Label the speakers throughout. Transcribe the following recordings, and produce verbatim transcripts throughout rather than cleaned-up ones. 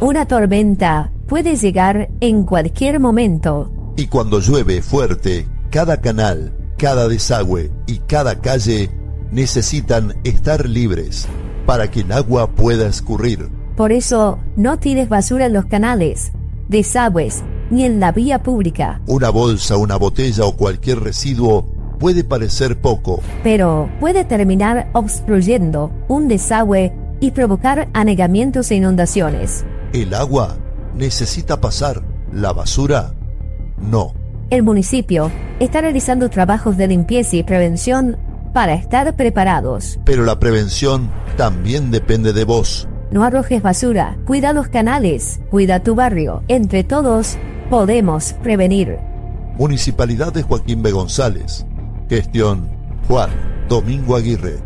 Speaker 1: Una tormenta puede llegar en cualquier momento.
Speaker 2: Y cuando llueve fuerte, cada canal, cada desagüe y cada calle necesitan estar libres para que el agua pueda escurrir.
Speaker 1: Por eso, no tires basura en los canales, desagües, ni en la vía pública.
Speaker 2: Una bolsa, una botella o cualquier residuo puede parecer poco,
Speaker 1: pero puede terminar obstruyendo un desagüe y provocar anegamientos e inundaciones.
Speaker 2: El agua necesita pasar, la basura no.
Speaker 1: El municipio está realizando trabajos de limpieza y prevención para estar preparados.
Speaker 2: Pero la prevención también depende de vos.
Speaker 1: No arrojes basura, cuida los canales, cuida tu barrio. Entre todos, podemos prevenir.
Speaker 2: Municipalidad de Joaquín B. González. Gestión Juan Domingo Aguirre.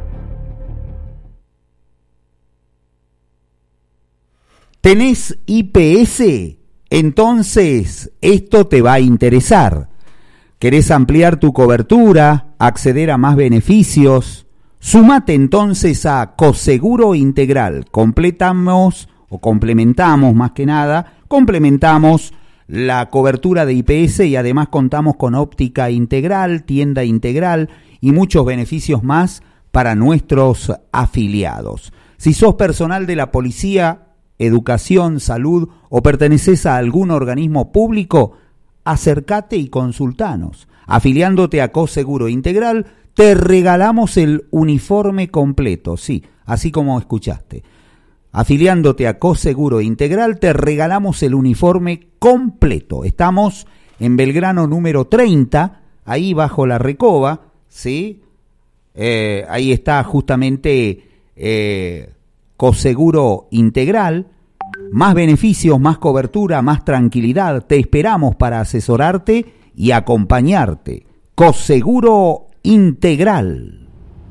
Speaker 3: ¿Tenés I P S? Entonces, esto te va a interesar. ¿Querés ampliar tu cobertura, acceder a más beneficios? Sumate entonces a Coseguro Integral. Completamos o complementamos más que nada, complementamos la cobertura de I P S y además contamos con óptica integral, tienda integral y muchos beneficios más para nuestros afiliados. Si sos personal de la policía, educación, salud o perteneces a algún organismo público, acércate y consultanos. Afiliándote a Coseguro Integral, te regalamos el uniforme completo, sí, así como escuchaste. Afiliándote a Coseguro Integral, te regalamos el uniforme completo. Estamos en Belgrano número treinta, ahí bajo la Recoba, ¿sí? Eh, ahí está justamente eh, Coseguro Integral. Más beneficios, más cobertura, más tranquilidad. Te esperamos para asesorarte y acompañarte. Coseguro Integral.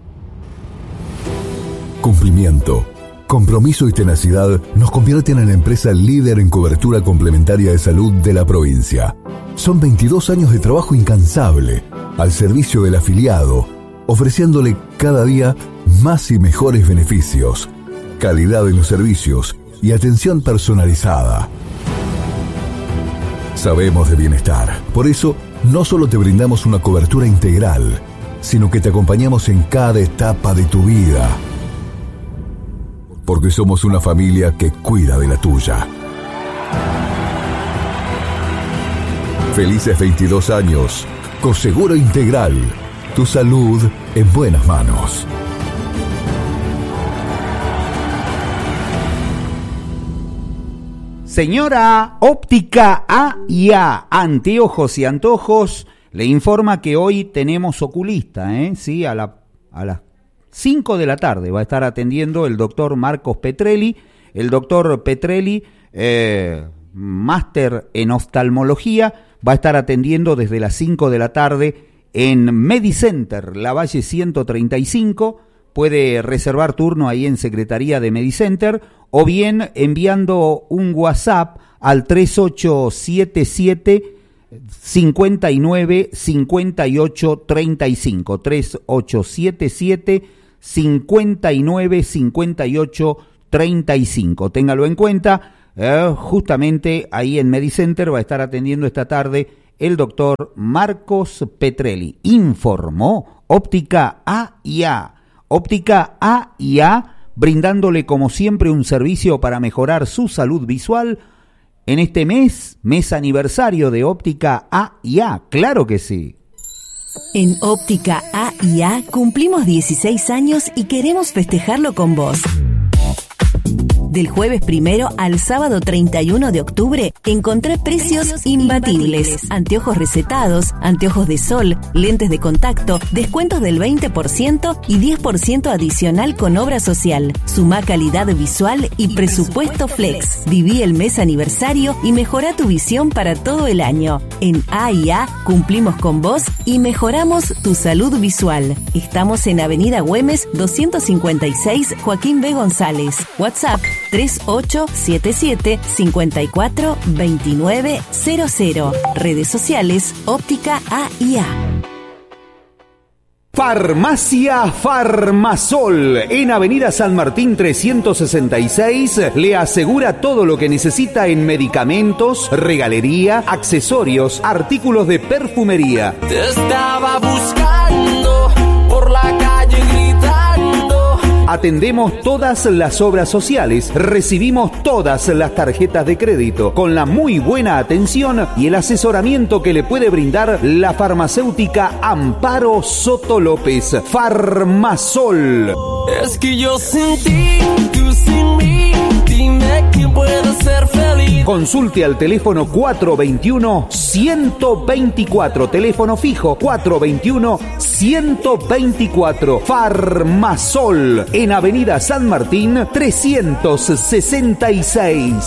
Speaker 4: Cumplimiento, compromiso y tenacidad nos convierten en la empresa líder en cobertura complementaria de salud de la provincia. Son veintidós años de trabajo incansable al servicio del afiliado, ofreciéndole cada día más y mejores beneficios, calidad en los servicios y atención personalizada. Sabemos de bienestar, por eso no solo te brindamos una cobertura integral, sino que te acompañamos en cada etapa de tu vida. Porque somos una familia que cuida de la tuya. Felices veintidós años. Coseguro Integral. Tu salud en buenas manos.
Speaker 3: Señora Óptica A y A, Anteojos y Antojos, le informa que hoy tenemos oculista, ¿eh? Sí, a, la, a las cinco de la tarde va a estar atendiendo el doctor Marcos Petrelli. El doctor Petrelli, eh, máster en oftalmología, va a estar atendiendo desde las cinco de la tarde en Medicenter, Lavalle ciento treinta y cinco. Puede reservar turno ahí en Secretaría de Medicenter o bien enviando un WhatsApp al tres ocho siete siete, cinco nueve, cinco ocho tres cinco, tres ocho siete siete, cinco nueve, cinco ocho tres cinco. Téngalo en cuenta, eh, justamente ahí en Medicenter va a estar atendiendo esta tarde el doctor Marcos Petrelli. Informó Óptica A y A. Óptica A y A, brindándole como siempre un servicio para mejorar su salud visual en este mes, mes aniversario de Óptica A y A, claro que sí.
Speaker 5: En Óptica A y A cumplimos dieciséis años y queremos festejarlo con vos. Del jueves primero al sábado treinta y uno de octubre, encontré precios imbatibles. Anteojos recetados, anteojos de sol, lentes de contacto, descuentos del veinte por ciento y diez por ciento adicional con obra social. Sumá calidad visual y presupuesto flex. Viví el mes aniversario y mejorá tu visión para todo el año. En A y A cumplimos con vos y mejoramos tu salud visual. Estamos en Avenida Güemes doscientos cincuenta y seis, Joaquín B. González. WhatsApp tres ocho siete siete, cinco cuatro, dos nueve cero cero. Redes sociales Óptica A y A.
Speaker 3: Farmacia Farmasol, en Avenida San Martín trescientos sesenta y seis, le asegura todo lo que necesita en medicamentos, regalería, accesorios, artículos de perfumería.
Speaker 6: Te estaba buscando por la calle gritando.
Speaker 3: Atendemos todas las obras sociales, recibimos todas las tarjetas de crédito, con la muy buena atención y el asesoramiento que le puede brindar la farmacéutica Amparo Soto López. Farmasol.
Speaker 6: Es que yo sin ti, tú sin mí, dime quién puede ser feliz.
Speaker 3: Consulte al teléfono cuatro veintiuno, ciento veinticuatro, teléfono fijo cuatro veintiuno, ciento veinticuatro. Farmasol, en Avenida San Martín trescientos sesenta y seis.